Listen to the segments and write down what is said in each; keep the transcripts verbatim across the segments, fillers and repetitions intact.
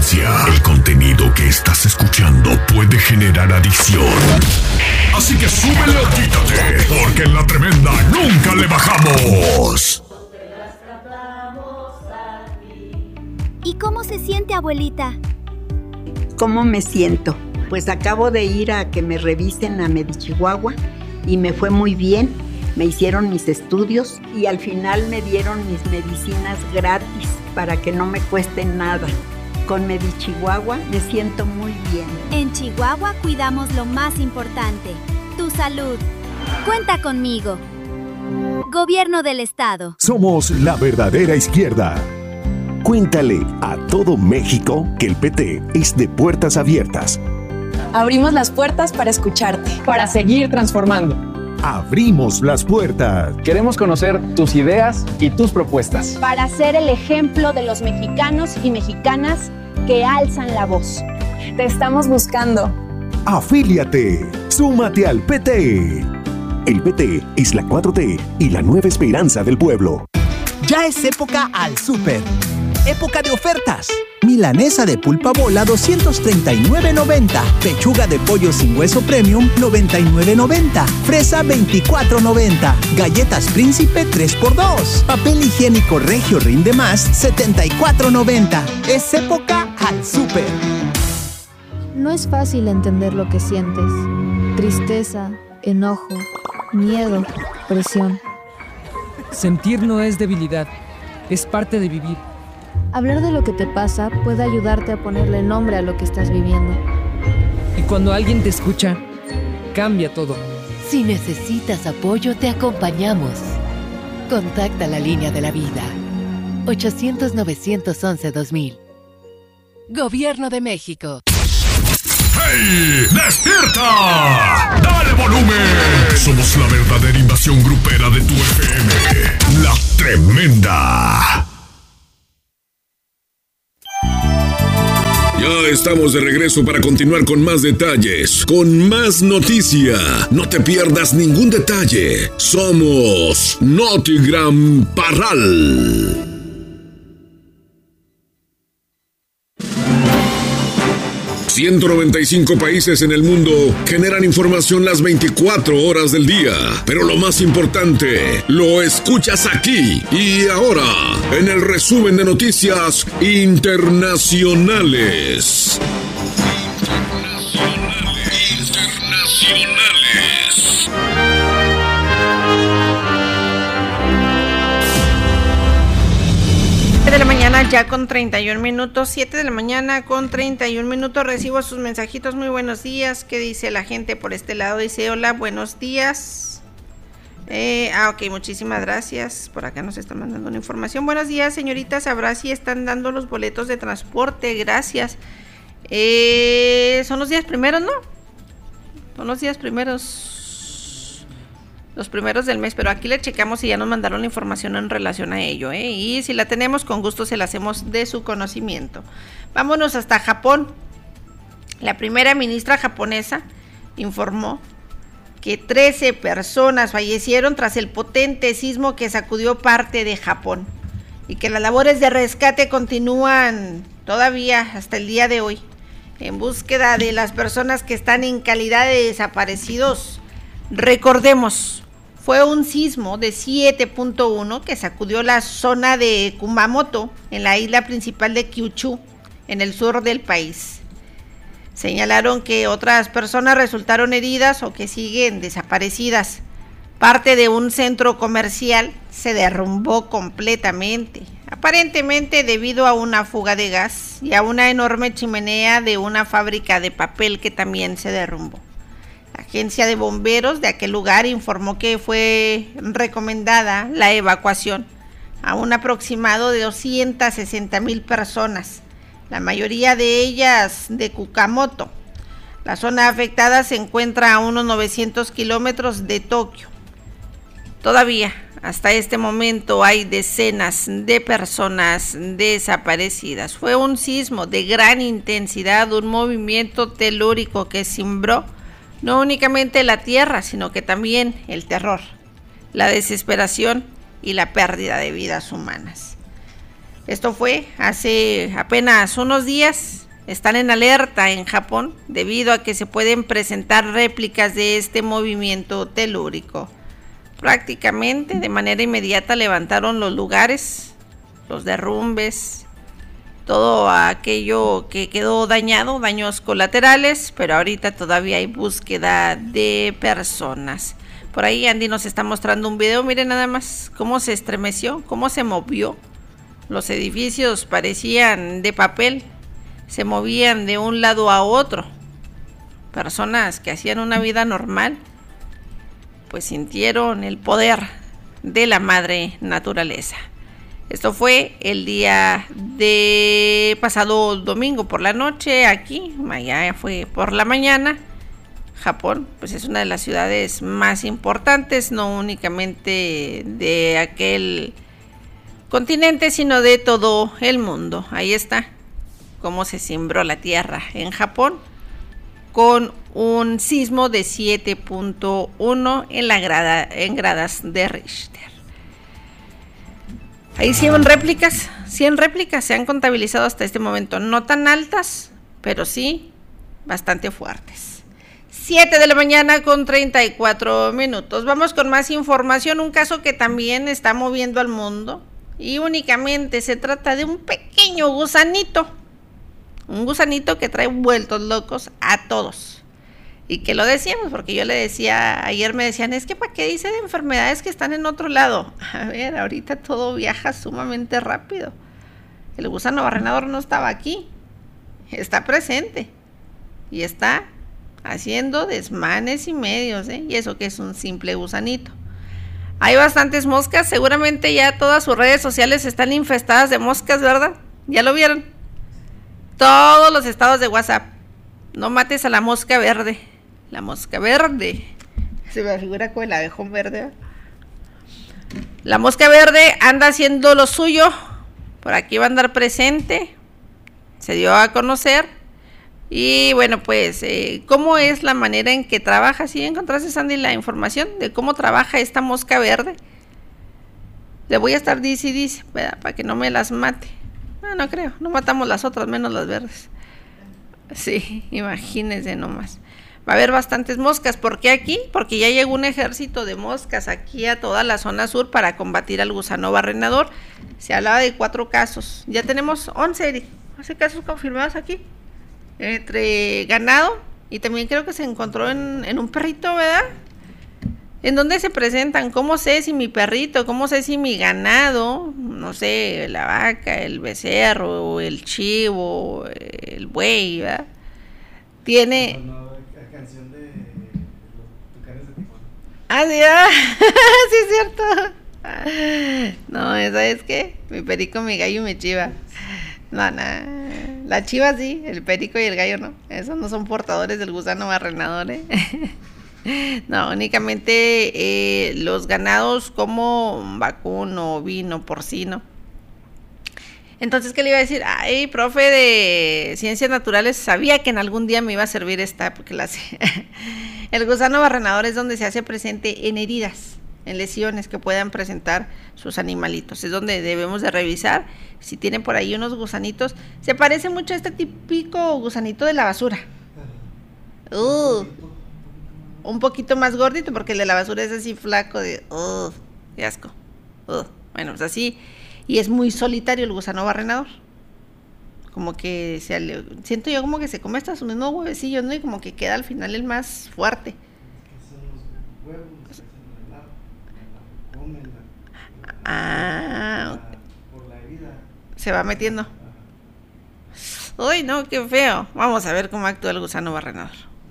advertencia. El contenido que estás escuchando puede generar adicción. Así que súbele o quítate, porque en La Tremenda nunca le bajamos. ¿Y cómo se siente, abuelita? ¿Cómo me siento? Pues acabo de ir a que me revisen a Medichihuahua y me fue muy bien. Me hicieron mis estudios y al final me dieron mis medicinas gratis para que no me cueste nada. Con Medichihuahua me siento muy bien. En Chihuahua cuidamos lo más importante, tu salud. Cuenta conmigo. Gobierno del Estado. Somos la verdadera izquierda. Cuéntale a todo México que el P T es de puertas abiertas. Abrimos las puertas para escucharte, para seguir transformando. Abrimos las puertas. Queremos conocer tus ideas y tus propuestas. Para ser el ejemplo de los mexicanos y mexicanas que alzan la voz. Te estamos buscando. Afíliate. Súmate al P T. El P T es la cuatro T y la nueva esperanza del pueblo. Ya es época al súper. Época de ofertas. Milanesa de pulpa bola doscientos treinta y nueve noventa. Pechuga de pollo sin hueso premium noventa y nueve noventa. Fresa veinticuatro noventa. Galletas Príncipe tres por dos. Papel higiénico Regio rinde más setenta y cuatro noventa. Es época al súper. No es fácil entender lo que sientes. Tristeza, enojo, miedo, presión. Sentir no es debilidad, es parte de vivir. Hablar de lo que te pasa puede ayudarte a ponerle nombre a lo que estás viviendo. Y cuando alguien te escucha, cambia todo. Si necesitas apoyo, te acompañamos. Contacta la línea de la vida. ochocientos, novecientos once, dos mil. Gobierno de México. ¡Hey! ¡Despierta! ¡Dale volumen! Somos la verdadera invasión grupera de tu F M. La Tremenda. Ya estamos de regreso para continuar con más detalles, con más noticia. No te pierdas ningún detalle. Somos Notigram Parral. ciento noventa y cinco países en el mundo generan información las veinticuatro horas del día. Pero lo más importante, lo escuchas aquí y ahora, en el resumen de noticias internacionales. Internacionales. Internacionales. de la mañana ya con treinta y un minutos, siete de la mañana con treinta y un minutos, recibo sus mensajitos. Muy buenos días, ¿qué dice la gente por este lado? Dice, hola, buenos días. Eh, ah, ok, muchísimas gracias, por acá nos están mandando una información. Buenos días, señorita, ¿sabrá si están dando los boletos de transporte? Gracias. Eh, son los días primeros, ¿no? Son los días primeros, los primeros del mes, pero aquí le checamos y ya nos mandaron la información en relación a ello, ¿eh? Y si la tenemos, con gusto se la hacemos de su conocimiento. Vámonos hasta Japón. La primera ministra japonesa informó que trece personas fallecieron tras el potente sismo que sacudió parte de Japón y que las labores de rescate continúan todavía hasta el día de hoy en búsqueda de las personas que están en calidad de desaparecidos. Recordemos, fue un sismo de siete punto uno que sacudió la zona de Kumamoto, en la isla principal de Kyushu, en el sur del país. Señalaron que otras personas resultaron heridas o que siguen desaparecidas. Parte de un centro comercial se derrumbó completamente, aparentemente debido a una fuga de gas y a una enorme chimenea de una fábrica de papel que también se derrumbó. La agencia de bomberos de aquel lugar informó que fue recomendada la evacuación a un aproximado de doscientas sesenta mil personas, la mayoría de ellas de Kumamoto. La zona afectada se encuentra a unos novecientos kilómetros de Tokio. Todavía, hasta este momento, hay decenas de personas desaparecidas. Fue un sismo de gran intensidad, un movimiento telúrico que cimbró no únicamente la tierra, sino que también el terror, la desesperación y la pérdida de vidas humanas. Esto fue hace apenas unos días. Están en alerta en Japón debido a que se pueden presentar réplicas de este movimiento telúrico. Prácticamente de manera inmediata levantaron los lugares, los derrumbes, todo aquello que quedó dañado, daños colaterales, pero ahorita todavía hay búsqueda de personas. Por ahí Andy nos está mostrando un video, miren nada más cómo se estremeció, cómo se movió. Los edificios parecían de papel, se movían de un lado a otro. Personas que hacían una vida normal, pues sintieron el poder de la madre naturaleza. Esto fue el día de pasado domingo por la noche aquí, allá fue por la mañana. Japón, pues es una de las ciudades más importantes, no únicamente de aquel continente, sino de todo el mundo. Ahí está cómo se cimbró la tierra en Japón con un sismo de siete punto uno en la grada, en gradas de Richter. Hay cien réplicas, cien réplicas se han contabilizado hasta este momento, no tan altas, pero sí bastante fuertes. siete de la mañana con treinta y cuatro minutos. Vamos con más información, un caso que también está moviendo al mundo y únicamente se trata de un pequeño gusanito, un gusanito que trae vueltos locos a todos. Y que lo decíamos, porque yo le decía, ayer me decían, es que ¿para qué dice de enfermedades que están en otro lado? A ver, ahorita todo viaja sumamente rápido. El gusano barrenador no estaba aquí, está presente y está haciendo desmanes y medios, ¿eh? Y eso que es un simple gusanito. Hay bastantes moscas, seguramente ya todas sus redes sociales están infestadas de moscas, ¿verdad? ¿Ya lo vieron? Todos los estados de WhatsApp, no mates a la mosca verde. La mosca verde, se me figura como el abejón verde. La mosca verde anda haciendo lo suyo, por aquí va a andar presente, se dio a conocer. Y bueno, pues, eh, ¿cómo es la manera en que trabaja? ¿Sí encontraste, Sandy, la información de cómo trabaja esta mosca verde? Le voy a estar dice y dice, ¿verdad? Para que no me las mate. No, no creo, no matamos las otras, menos las verdes. Sí, imagínense nomás. Va a haber bastantes moscas. ¿Por qué aquí? Porque ya llegó un ejército de moscas aquí a toda la zona sur para combatir al gusano barrenador. Se hablaba de cuatro casos. Ya tenemos once, Eric. once casos confirmados aquí. Entre ganado y también creo que se encontró en, en un perrito, ¿verdad? ¿En dónde se presentan? ¿Cómo sé si mi perrito? ¿Cómo sé si mi ganado? No sé, la vaca, el becerro, el chivo, el buey, ¿verdad? Tiene... No, no, la canción de los tucanes de Tijuana. Ah, sí, ah, sí es cierto. No, esa es que mi perico, mi gallo y mi chiva. No, no, la chiva sí, el perico y el gallo no. Esos no son portadores del gusano barrenador, ¿eh? No, únicamente eh, los ganados como vacuno, ovino, porcino. Entonces, ¿qué le iba a decir? Ay, profe de ciencias naturales, sabía que en algún día me iba a servir esta clase. El gusano barrenador es donde se hace presente en heridas, en lesiones que puedan presentar sus animalitos. Es donde debemos de revisar si tienen por ahí unos gusanitos. Se parece mucho a este típico gusanito de la basura. Uh, un poquito más gordito, porque el de la basura es así flaco de... Uh, qué asco. Uh, bueno, pues así... Y es muy solitario el gusano barrenador. Como que se, siento yo como que se come hasta sus mismos huevecillos, ¿no? Y como que queda al final el más fuerte. Ah, se va metiendo. Uy, no, qué feo. Vamos a ver cómo actúa el gusano barrenador.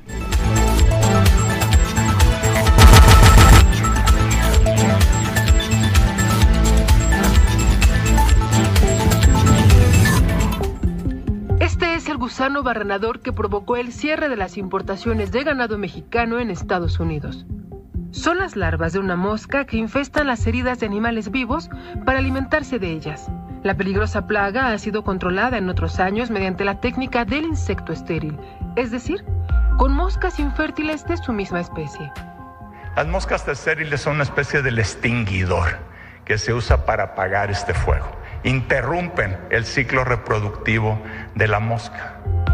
Este es el gusano barrenador que provocó el cierre de las importaciones de ganado mexicano en Estados Unidos. Son las larvas de una mosca que infestan las heridas de animales vivos para alimentarse de ellas. La peligrosa plaga ha sido controlada en otros años mediante la técnica del insecto estéril, es decir, con moscas infértiles de su misma especie. Las moscas estériles son una especie del extinguidor que se usa para apagar este fuego. interrumpen el ciclo reproductivo de la mosca.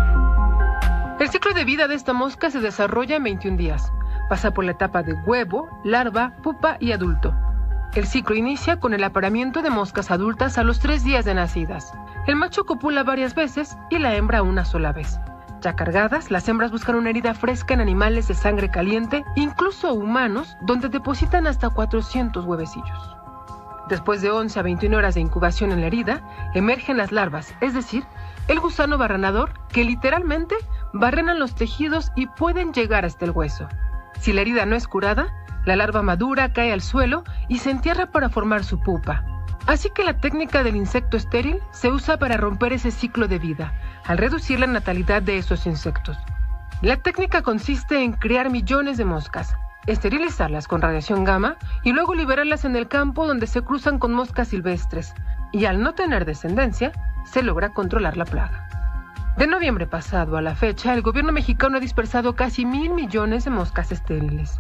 El ciclo de vida de esta mosca se desarrolla en veintiún días. Pasa por la etapa de huevo, larva, pupa y adulto. El ciclo inicia con el apareamiento de moscas adultas a los tres días de nacidas. El macho copula varias veces y la hembra una sola vez. Ya cargadas, las hembras buscan una herida fresca en animales de sangre caliente, incluso humanos, donde depositan hasta cuatrocientos huevecillos. Después de once a veintiuna horas de incubación en la herida, emergen las larvas, es decir, el gusano barrenador, que literalmente barrenan los tejidos y pueden llegar hasta el hueso. Si la herida no es curada, la larva madura, cae al suelo y se entierra para formar su pupa. Así que la técnica del insecto estéril se usa para romper ese ciclo de vida, al reducir la natalidad de esos insectos. La técnica consiste en criar millones de moscas, esterilizarlas con radiación gamma y luego liberarlas en el campo donde se cruzan con moscas silvestres, y al no tener descendencia, se logra controlar la plaga. De noviembre pasado a la fecha, el gobierno mexicano ha dispersado casi mil millones de moscas estériles.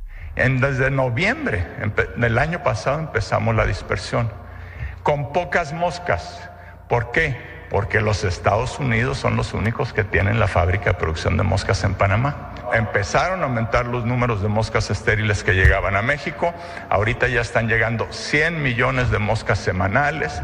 En, desde noviembre del año pasado empezamos la dispersión, con pocas moscas. ¿Por qué? Porque los Estados Unidos son los únicos que tienen la fábrica de producción de moscas en Panamá. Empezaron a aumentar los números de moscas estériles que llegaban a México. Ahorita ya están llegando cien millones de moscas semanales.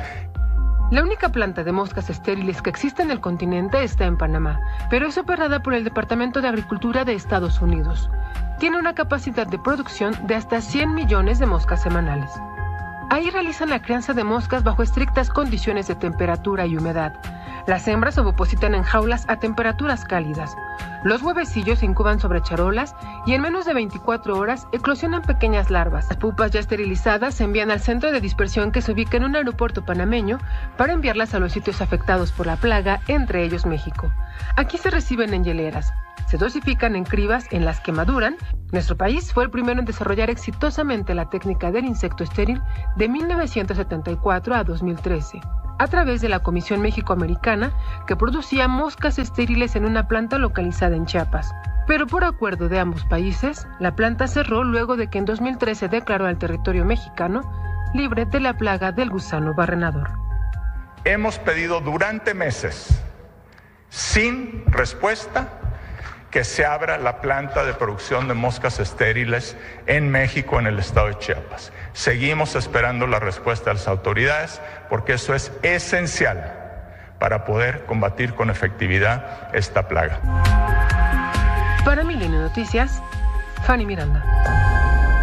La única planta de moscas estériles que existe en el continente está en Panamá, pero es operada por el Departamento de Agricultura de Estados Unidos. Tiene una capacidad de producción de hasta cien millones de moscas semanales. Ahí realizan la crianza de moscas bajo estrictas condiciones de temperatura y humedad. Las hembras ovopositan en jaulas a temperaturas cálidas. Los huevecillos se incuban sobre charolas y en menos de veinticuatro horas eclosionan pequeñas larvas. Las pupas ya esterilizadas se envían al centro de dispersión que se ubica en un aeropuerto panameño para enviarlas a los sitios afectados por la plaga, entre ellos México. Aquí se reciben en hieleras. Se dosifican en cribas en las que maduran. Nuestro país fue el primero en desarrollar exitosamente la técnica del insecto estéril de mil novecientos setenta y cuatro a dos mil trece, a través de la Comisión México-Americana, que producía moscas estériles en una planta localizada en Chiapas. Pero por acuerdo de ambos países, la planta cerró luego de que en dos mil trece declaró al territorio mexicano libre de la plaga del gusano barrenador. Hemos pedido durante meses, sin respuesta, que se abra la planta de producción de moscas estériles en México, en el estado de Chiapas. Seguimos esperando la respuesta de las autoridades porque eso es esencial para poder combatir con efectividad esta plaga. Para Milenio Noticias, Fanny Miranda.